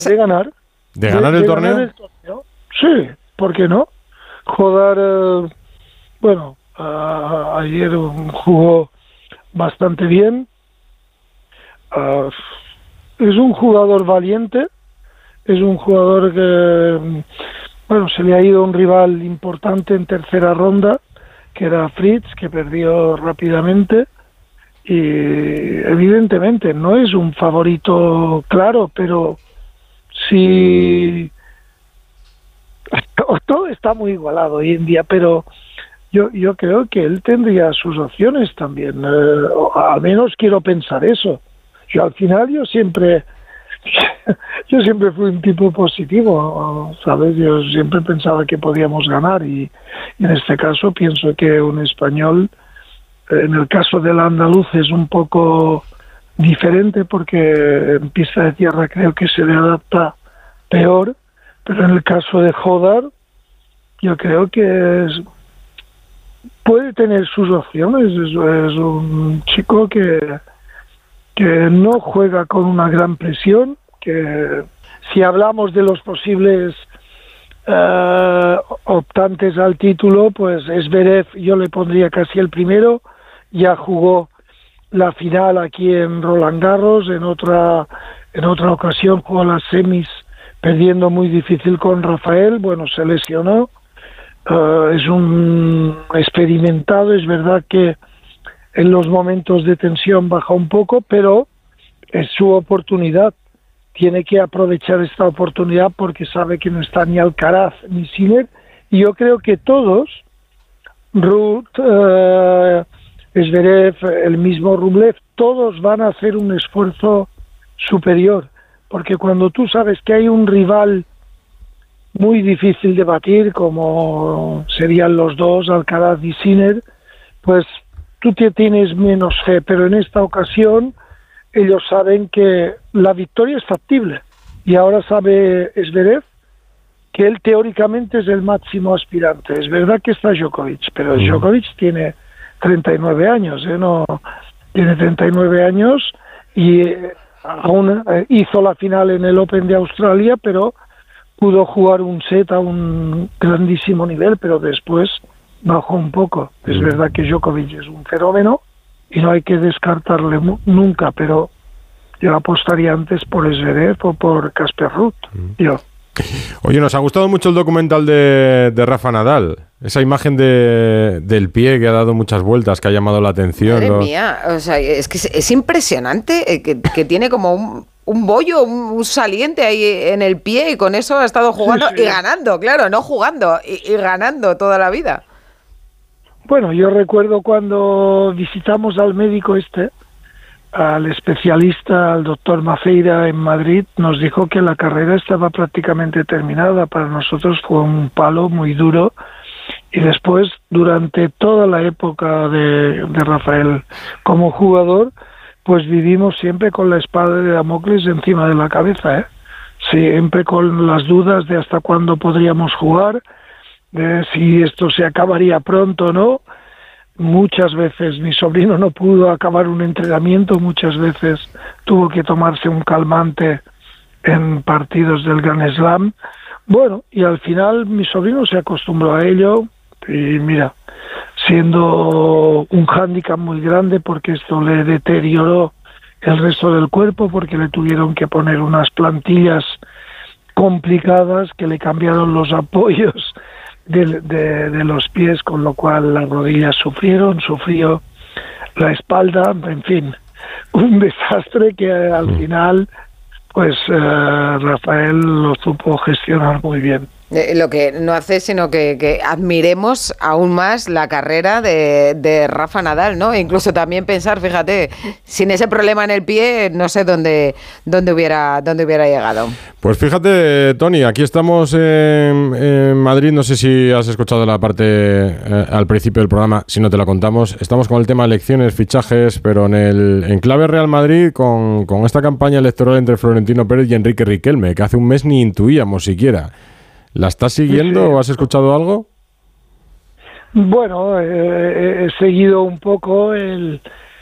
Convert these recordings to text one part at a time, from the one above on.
de ganar. ¿De ganar el torneo? Ganar el torneo. Sí, ¿por qué no? Jodar, ayer jugó bastante bien. Es un jugador valiente, es un jugador que, se le ha ido un rival importante en tercera ronda, que era Fritz, que perdió rápidamente, y evidentemente no es un favorito claro, pero sí, todo está muy igualado hoy en día, pero yo creo que él tendría sus opciones también, al menos quiero pensar eso. Yo al final yo siempre fui un tipo positivo, ¿sabes? Yo siempre pensaba que podíamos ganar y en este caso pienso que un español, en el caso del andaluz es un poco diferente porque en pista de tierra creo que se le adapta peor, pero en el caso de Jodar yo creo que puede tener sus opciones. Es un chico que no juega con una gran presión, que si hablamos de los posibles optantes al título, pues Zverev yo le pondría casi el primero, ya jugó la final aquí en Roland Garros, en otra ocasión jugó las semis perdiendo muy difícil con Rafael, se lesionó, es un experimentado, es verdad que en los momentos de tensión baja un poco, pero es su oportunidad. Tiene que aprovechar esta oportunidad porque sabe que no está ni Alcaraz ni Sinner. Y yo creo que todos, Ruud, Zverev, el mismo Rublev, todos van a hacer un esfuerzo superior. Porque cuando tú sabes que hay un rival muy difícil de batir, como serían los dos, Alcaraz y Sinner, pues tú te tienes menos fe, pero en esta ocasión ellos saben que la victoria es factible. Y ahora sabe Zverev que él teóricamente es el máximo aspirante. Es verdad que está Djokovic, pero Djokovic tiene 39 años, ¿no? Tiene 39 años y aún hizo la final en el Open de Australia, pero pudo jugar un set a un grandísimo nivel, pero después bajó un poco. Es verdad que Djokovic es un fenómeno y no hay que descartarle nunca, pero yo apostaría antes por Zverev o por Casper Ruud. Oye, nos ha gustado mucho el documental de Rafa Nadal. Esa imagen del pie que ha dado muchas vueltas, que ha llamado la atención. Madre mía, o sea, es que es impresionante que tiene como un bollo, un saliente ahí en el pie y con eso ha estado jugando y ganando, claro, no jugando y ganando toda la vida. Bueno, yo recuerdo cuando visitamos al médico al especialista, al doctor Mafeira en Madrid, nos dijo que la carrera estaba prácticamente terminada. Para nosotros fue un palo muy duro y después, durante toda la época de Rafael como jugador, pues vivimos siempre con la espada de Damocles encima de la cabeza, siempre con las dudas de hasta cuándo podríamos jugar, de si esto se acabaría pronto o no. Muchas veces mi sobrino no pudo acabar un entrenamiento, muchas veces tuvo que tomarse un calmante en partidos del Grand Slam. Bueno, y al final mi sobrino se acostumbró a ello y mira, siendo un hándicap muy grande porque esto le deterioró el resto del cuerpo, porque le tuvieron que poner unas plantillas complicadas que le cambiaron los apoyos de los pies, con lo cual las rodillas sufrió la espalda, en fin, un desastre que al final pues Rafael lo supo gestionar muy bien. Lo que no hace sino que admiremos aún más la carrera de Rafa Nadal, ¿no? E incluso también pensar, fíjate, sin ese problema en el pie, no sé dónde hubiera llegado. Pues fíjate, Tony, aquí estamos en Madrid, no sé si has escuchado la parte al principio del programa, si no te la contamos. Estamos con el tema elecciones, fichajes, pero en clave Real Madrid con esta campaña electoral entre Florentino Pérez y Enrique Riquelme, que hace un mes ni intuíamos siquiera. ¿La estás siguiendo o has escuchado algo? Bueno, he seguido un poco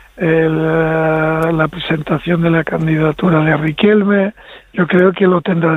la presentación de la candidatura de Riquelme. Yo creo que lo tendrá